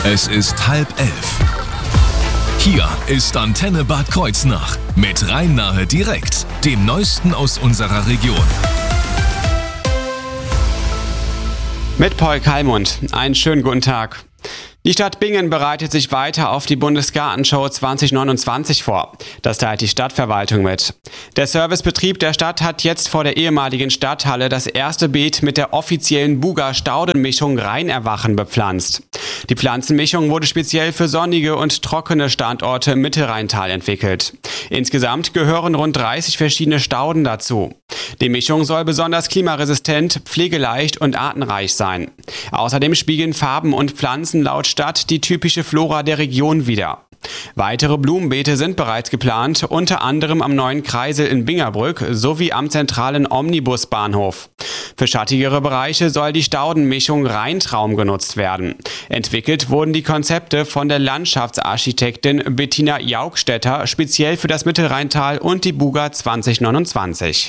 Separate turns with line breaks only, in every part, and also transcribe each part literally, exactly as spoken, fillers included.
Es ist halb elf. Hier ist Antenne Bad Kreuznach mit Rhein-Nahe direkt, dem Neuesten aus unserer Region.
Mit Paul Kalmund. Einen schönen guten Tag. Die Stadt Bingen bereitet sich weiter auf die Bundesgartenshow zwanzig neunundzwanzig vor. Das teilt die Stadtverwaltung mit. Der Servicebetrieb der Stadt hat jetzt vor der ehemaligen Stadthalle das erste Beet mit der offiziellen Buga-Staudenmischung Rheinerwachen bepflanzt. Die Pflanzenmischung wurde speziell für sonnige und trockene Standorte im Mittelrheintal entwickelt. Insgesamt gehören rund dreißig verschiedene Stauden dazu. Die Mischung soll besonders klimaresistent, pflegeleicht und artenreich sein. Außerdem spiegeln Farben und Pflanzen laut Stadt die typische Flora der Region wider. Weitere Blumenbeete sind bereits geplant, unter anderem am neuen Kreisel in Bingerbrück sowie am zentralen Omnibusbahnhof. Für schattigere Bereiche soll die Staudenmischung Rheintraum genutzt werden. Entwickelt wurden die Konzepte von der Landschaftsarchitektin Bettina Jaugstetter speziell für das Mittelrheintal und die Buga zwanzig neunundzwanzig.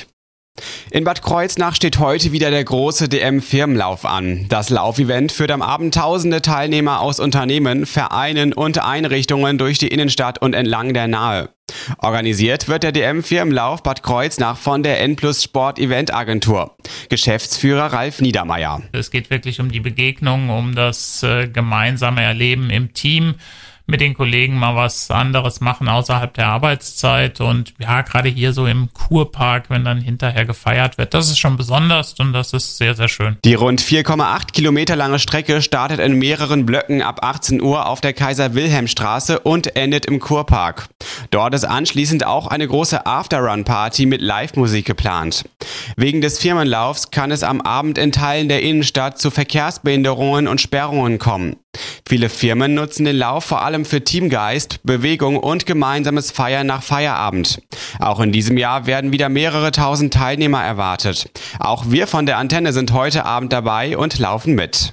In Bad Kreuznach steht heute wieder der große D M-Firmenlauf an. Das Laufevent führt am Abend tausende Teilnehmer aus Unternehmen, Vereinen und Einrichtungen durch die Innenstadt und entlang der Nahe. Organisiert wird der D M-Firmenlauf Bad Kreuznach von der N plus Sport Event Agentur. Geschäftsführer Ralf Niedermeyer.
Es geht wirklich um die Begegnung, um das äh, gemeinsame Erleben im Team, mit den Kollegen mal was anderes machen außerhalb der Arbeitszeit und ja, gerade hier so im Kurpark, wenn dann hinterher gefeiert wird, das ist schon besonders und das ist sehr, sehr schön.
Die rund vier Komma acht Kilometer lange Strecke startet in mehreren Blöcken ab achtzehn Uhr auf der Kaiser-Wilhelm-Straße und endet im Kurpark. Dort ist anschließend auch eine große After-Run-Party mit Live-Musik geplant. Wegen des Firmenlaufs kann es am Abend in Teilen der Innenstadt zu Verkehrsbehinderungen und Sperrungen kommen. Viele Firmen nutzen den Lauf vor allem für Teamgeist, Bewegung und gemeinsames Feiern nach Feierabend. Auch in diesem Jahr werden wieder mehrere tausend Teilnehmer erwartet. Auch wir von der Antenne sind heute Abend dabei und laufen mit.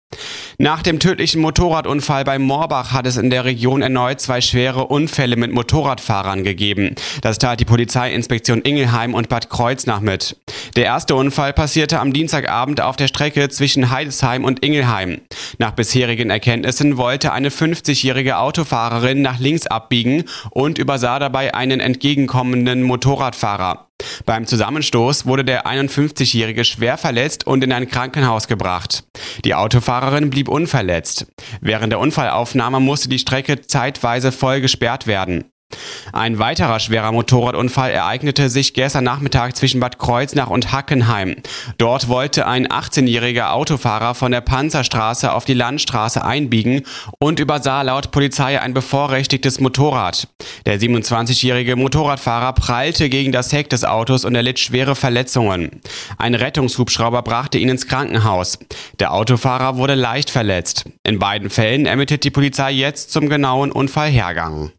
Nach dem tödlichen Motorradunfall bei Morbach hat es in der Region erneut zwei schwere Unfälle mit Motorradfahrern gegeben. Das teilt die Polizeiinspektion Ingelheim und Bad Kreuznach mit. Der erste Unfall passierte am Dienstagabend auf der Strecke zwischen Heidesheim und Ingelheim. Nach bisherigen Erkenntnissen wollte eine fünfzigjährige Autofahrerin nach links abbiegen und übersah dabei einen entgegenkommenden Motorradfahrer. Beim Zusammenstoß wurde der einundfünfzigjährige schwer verletzt und in ein Krankenhaus gebracht. Die Autofahrerin blieb unverletzt. Während der Unfallaufnahme musste die Strecke zeitweise voll gesperrt werden. Ein weiterer schwerer Motorradunfall ereignete sich gestern Nachmittag zwischen Bad Kreuznach und Hackenheim. Dort wollte ein achtzehnjähriger Autofahrer von der Panzerstraße auf die Landstraße einbiegen und übersah laut Polizei ein bevorrechtigtes Motorrad. Der siebenundzwanzigjährige Motorradfahrer prallte gegen das Heck des Autos und erlitt schwere Verletzungen. Ein Rettungshubschrauber brachte ihn ins Krankenhaus. Der Autofahrer wurde leicht verletzt. In beiden Fällen ermittelt die Polizei jetzt zum genauen Unfallhergang.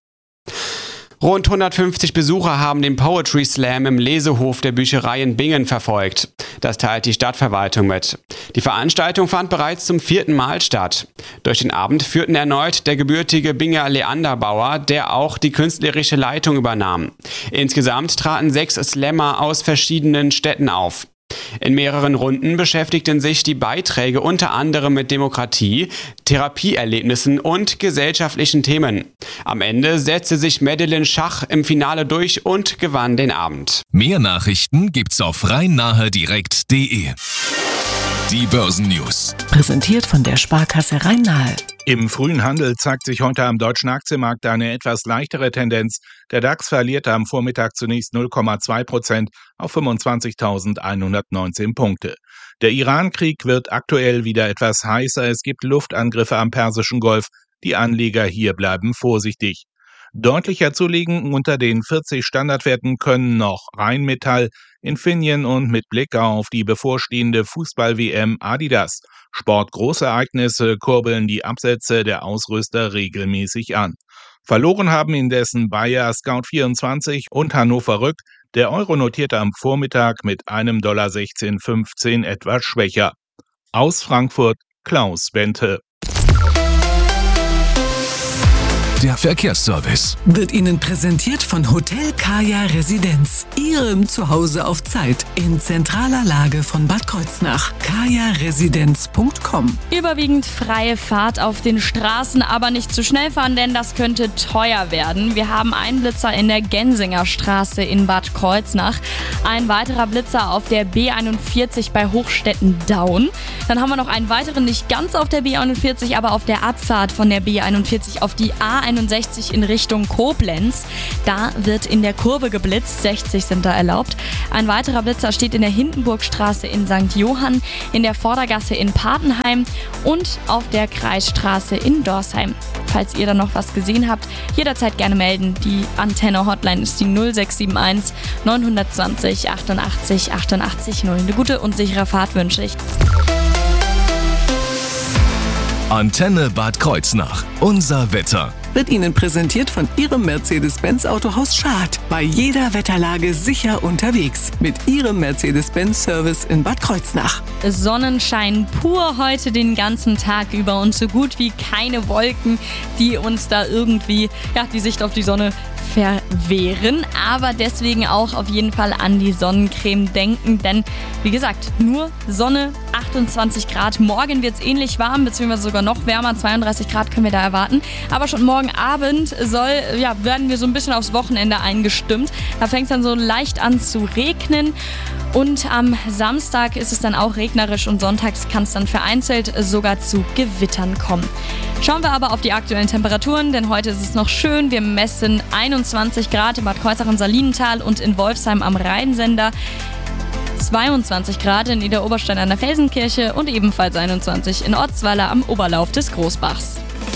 Rund hundertfünfzig Besucher haben den Poetry Slam im Lesehof der Bücherei in Bingen verfolgt. Das teilt die Stadtverwaltung mit. Die Veranstaltung fand bereits zum vierten Mal statt. Durch den Abend führten erneut der gebürtige Binger Leander Bauer, der auch die künstlerische Leitung übernahm. Insgesamt traten sechs Slammer aus verschiedenen Städten auf. In mehreren Runden beschäftigten sich die Beiträge unter anderem mit Demokratie, Therapieerlebnissen und gesellschaftlichen Themen. Am Ende setzte sich Madeleine Schach im Finale durch und gewann den Abend.
Mehr Nachrichten gibt's auf rhein-nahe direkt punkt de. Die Börsennews.
Präsentiert von der Sparkasse Rhein-Nahe.
Im frühen Handel zeigt sich heute am deutschen Aktienmarkt eine etwas leichtere Tendenz. Der DAX verlierte am Vormittag zunächst null Komma zwei Prozent auf fünfundzwanzigtausendeinhundertneunzehn Punkte. Der Iran-Krieg wird aktuell wieder etwas heißer. Es gibt Luftangriffe am Persischen Golf. Die Anleger hier bleiben vorsichtig. Deutlicher zulegen unter den vierzig Standardwerten können noch Rheinmetall, Infineon und mit Blick auf die bevorstehende Fußball-W M Adidas. Sportgroßereignisse kurbeln die Absätze der Ausrüster regelmäßig an. Verloren haben indessen Bayer, Scout vierundzwanzig und Hannover Rück. Der Euro notierte am Vormittag mit einem Dollar sechzehn fünfzehn etwas schwächer. Aus Frankfurt Klaus Bente.
der Verkehrsservice.
Wird Ihnen präsentiert von Hotel Kaya Residenz. Ihrem Zuhause auf Zeit in zentraler Lage von Bad Kreuznach. kaya residenz punkt com.
Überwiegend freie Fahrt auf den Straßen, aber nicht zu schnell fahren, denn das könnte teuer werden. Wir haben einen Blitzer in der Gensingerstraße in Bad Kreuznach, ein weiterer Blitzer auf der B einundvierzig bei Hochstetten-Daun. Dann haben wir noch einen weiteren, nicht ganz auf der B einundvierzig, aber auf der Abfahrt von der B einundvierzig auf die A einundsechzig in Richtung Koblenz. Da wird in der Kurve geblitzt, sechzig sind da erlaubt. Ein weiterer Blitzer steht in der Hindenburgstraße in Sankt Johann, in der Vordergasse in Patenheim und auf der Kreisstraße in Dorsheim. Falls ihr da noch was gesehen habt, jederzeit gerne melden. Die Antenne-Hotline ist die null sechs sieben eins neun zwei null achtundachtzig achtundachtzig null. Eine gute und sichere Fahrt wünsche ich.
Antenne Bad Kreuznach. Unser Wetter.
Wird Ihnen präsentiert von Ihrem Mercedes-Benz Autohaus Schad. Bei jeder Wetterlage sicher unterwegs. Mit Ihrem Mercedes-Benz-Service in Bad Kreuznach.
Sonnenschein pur heute den ganzen Tag über und so gut wie keine Wolken, die uns da irgendwie ja, die Sicht auf die Sonne verwehren. Aber deswegen auch auf jeden Fall an die Sonnencreme denken, denn wie gesagt, nur Sonne, achtundzwanzig Grad. Morgen wird es ähnlich warm, beziehungsweise sogar noch wärmer, zweiunddreißig Grad können wir da erwarten. Aber schon morgen Abend soll, ja, werden wir so ein bisschen aufs Wochenende eingestimmt. Da fängt es dann so leicht an zu regnen. Und am Samstag ist es dann auch regnerisch und sonntags kann es dann vereinzelt sogar zu Gewittern kommen. Schauen wir aber auf die aktuellen Temperaturen, denn heute ist es noch schön. Wir messen einundzwanzig Grad in Bad Kreuznach und Salinental und in Wolfsheim am Rheinsender. zweiundzwanzig Grad in Niederoberstein an der Felsenkirche und ebenfalls einundzwanzig in Ortsweiler am Oberlauf des Großbachs.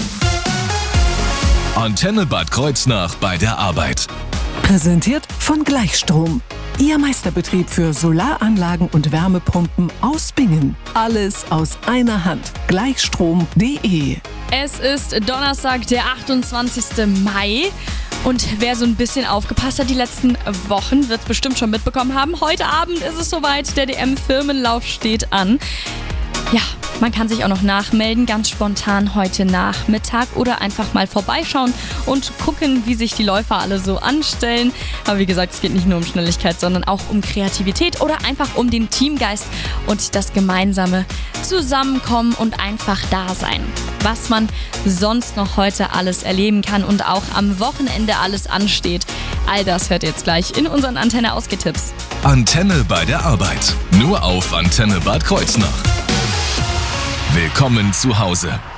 Antenne Bad Kreuznach bei der Arbeit.
Präsentiert von Gleichstrom. Ihr Meisterbetrieb für Solaranlagen und Wärmepumpen aus Bingen. Alles aus einer Hand. Gleichstrom punkt de.
Es ist Donnerstag, der achtundzwanzigster Mai. Und wer so ein bisschen aufgepasst hat die letzten Wochen, wird es bestimmt schon mitbekommen haben. Heute Abend ist es soweit, der D M-Firmenlauf steht an. Ja, man kann sich auch noch nachmelden, ganz spontan heute Nachmittag oder einfach mal vorbeischauen und gucken, wie sich die Läufer alle so anstellen. Aber wie gesagt, es geht nicht nur um Schnelligkeit, sondern auch um Kreativität oder einfach um den Teamgeist und das gemeinsame Zusammenkommen und einfach da sein. Was man sonst noch heute alles erleben kann und auch am Wochenende alles ansteht, all das hört ihr jetzt gleich in unseren Antenne-Ausgetipps.
Antenne bei der Arbeit. Nur auf Antenne Bad Kreuznach. Willkommen zu Hause.